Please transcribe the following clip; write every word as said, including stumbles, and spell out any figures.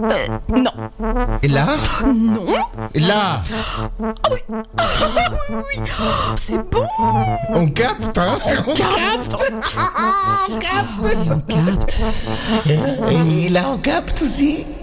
Euh, non. Et là? Non. Et là? Ah oui. Ah oui, oui, oui. Oh, c'est bon. On capte, hein? On Capte. On capte. On capte. Et, et là, on capte aussi.